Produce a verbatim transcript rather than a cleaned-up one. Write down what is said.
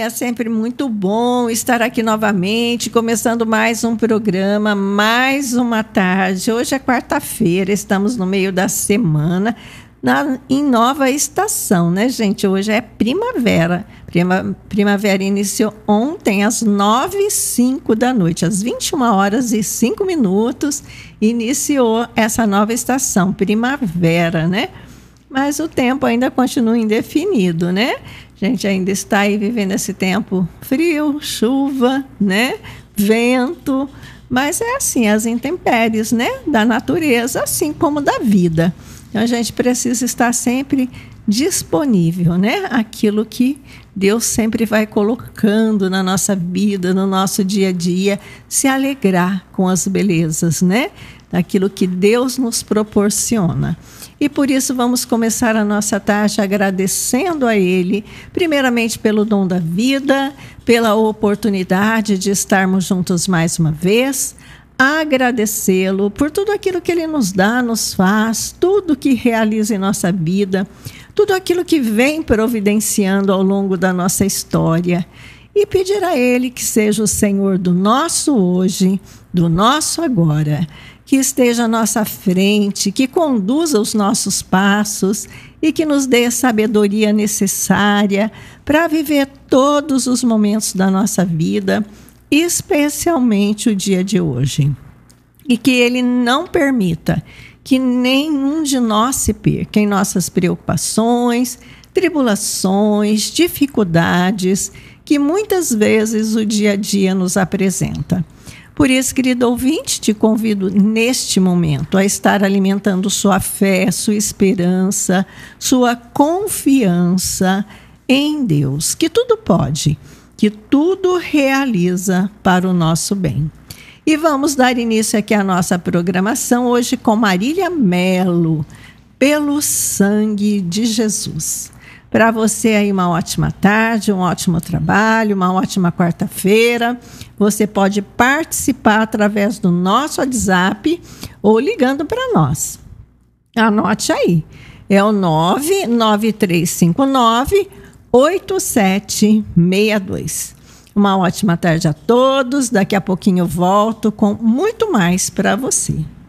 é sempre muito bom estar aqui novamente, começando mais um programa, mais uma tarde. Hoje é quarta-feira, estamos no meio da semana, na, em nova estação, né, gente? Hoje é primavera. Prima, primavera iniciou ontem às nove e cinco da noite, às vinte e uma horas e cinco minutos, iniciou essa nova estação, primavera, né? Mas o tempo ainda continua indefinido, né? A gente ainda está aí vivendo esse tempo frio, chuva, né? Vento, mas é assim, as intempéries, né? Da natureza, assim como da vida. Então a gente precisa estar sempre disponível, né? Aquilo que Deus sempre vai colocando na nossa vida, no nosso dia a dia, se alegrar com as belezas, né? Daquilo que Deus nos proporciona. E por isso vamos começar a nossa tarde agradecendo a Ele, primeiramente pelo dom da vida, pela oportunidade de estarmos juntos mais uma vez, agradecê-lo por tudo aquilo que Ele nos dá, nos faz, tudo que realiza em nossa vida, tudo aquilo que vem providenciando ao longo da nossa história. E pedir a Ele que seja o Senhor do nosso hoje, do nosso agora, que esteja à nossa frente, que conduza os nossos passos e que nos dê a sabedoria necessária para viver todos os momentos da nossa vida, especialmente o dia de hoje. E que Ele não permita que nenhum de nós se perca em nossas preocupações, tribulações, dificuldades que muitas vezes o dia a dia nos apresenta. Por isso, querido ouvinte, te convido neste momento a estar alimentando sua fé, sua esperança, sua confiança em Deus, que tudo pode, que tudo realiza para o nosso bem. E vamos dar início aqui à nossa programação hoje com Marília Melo, Pelo Sangue de Jesus. Para você aí uma ótima tarde, um ótimo trabalho, uma ótima quarta-feira. Você pode participar através do nosso WhatsApp ou ligando para nós. Anote aí, é o nove nove três cinco nove, oito sete seis dois. Uma ótima tarde a todos, daqui a pouquinho eu volto com muito mais para você.